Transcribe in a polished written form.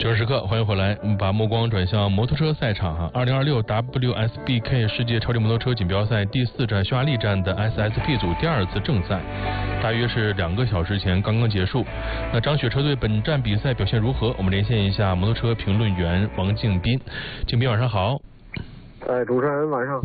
这时刻，欢迎回来。我们把目光转向摩托车赛场2026 WSBK 世界超级摩托车锦标赛第4站匈牙利站的 SSP 组第2次正赛，大约是2个小时前刚刚结束。那张雪车队本站比赛表现如何？我们连线一下摩托车评论员王敬斌。敬斌晚上好。 主持人晚上好。